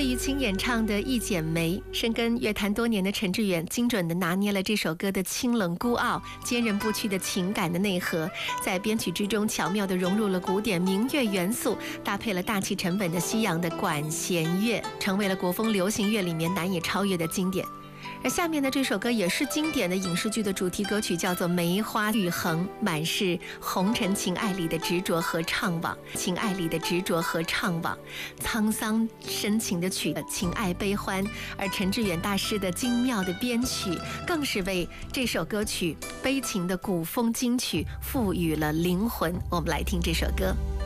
费玉清演唱的《一剪梅》，深耕乐坛多年的陈志远精准地拿捏了这首歌的清冷孤傲、坚韧不屈的情感的内核，在编曲之中巧妙地融入了古典民乐元素，搭配了大气沉稳的西洋的管弦乐，成为了国风流行乐里面难以超越的经典。而下面的这首歌也是经典的影视剧的主题歌曲，叫做《梅花玉衡》，满是红尘情爱里的执着和怅惘，情爱里的执着和怅惘，沧桑深情的曲，情爱悲欢。而陈志远大师的精妙的编曲，更是为这首歌曲悲情的古风金曲赋予了灵魂。我们来听这首歌。